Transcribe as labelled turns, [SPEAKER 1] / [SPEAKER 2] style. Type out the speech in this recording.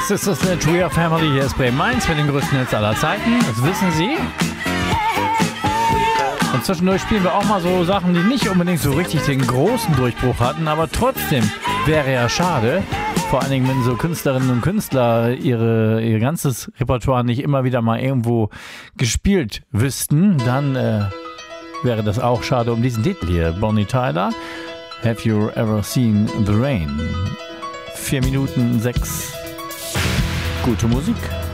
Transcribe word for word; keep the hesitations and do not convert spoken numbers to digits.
[SPEAKER 1] Das ist das Tree of Family. Hier ist Bremen eins mit den größten Hits aller Zeiten. Das wissen Sie. Und zwischendurch spielen wir auch mal so Sachen, die nicht unbedingt so richtig den großen Durchbruch hatten, aber trotzdem wäre ja schade, vor allen Dingen, wenn so Künstlerinnen und Künstler ihre, ihr ganzes Repertoire nicht immer wieder mal irgendwo gespielt wüssten, dann äh, wäre das auch schade um diesen Titel hier. Bonnie Tyler, Have You Ever Seen the Rain? Vier Minuten sechs. Gute Musik.